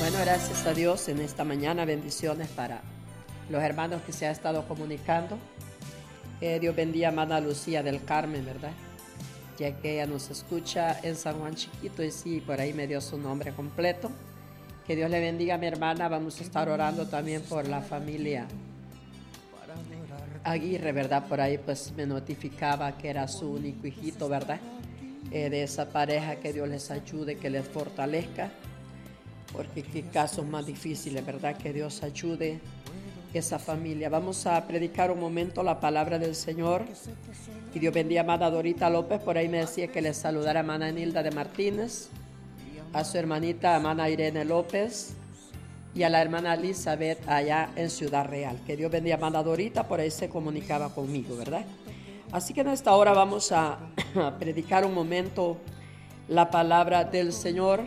Bueno, gracias a Dios en esta mañana, bendiciones para los hermanos que se han estado comunicando. Dios bendiga a hermana Lucía del Carmen, ¿verdad? Ya que ella nos escucha en San Juan Chiquito y sí, por ahí me dio su nombre completo. Que Dios le bendiga a mi hermana. Vamos a estar orando también por la familia Aguirre, ¿verdad? Por ahí pues me notificaba que era su único hijito, ¿verdad? De esa pareja, que Dios les ayude, que les fortalezca. Porque qué casos más difíciles, ¿verdad? Que Dios ayude esa familia. Vamos a predicar un momento la palabra del Señor. Y Dios bendiga a hermana Dorita López. Por ahí me decía que le saludara a hermana Nilda de Martínez, a su hermanita hermana Irene López y a la hermana Elizabeth allá en Ciudad Real. Que Dios bendiga a hermana Dorita, por ahí se comunicaba conmigo, ¿verdad? Así que en esta hora vamos a predicar un momento la palabra del Señor.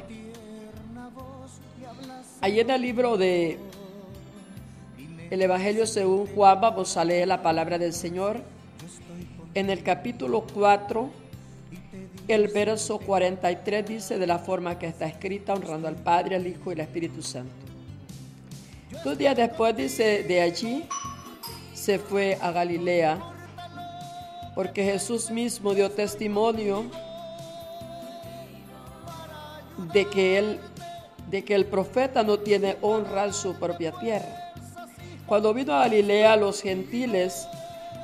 Allí en el libro de el Evangelio según Juan vamos a leer la palabra del Señor en el capítulo 4, el verso 43 dice de la forma que está escrita, honrando al Padre, al Hijo y al Espíritu Santo. 2 días después, dice, de allí se fue a Galilea, porque Jesús mismo dio testimonio de que el profeta no tiene honra en su propia tierra. Cuando vino a Galilea, los gentiles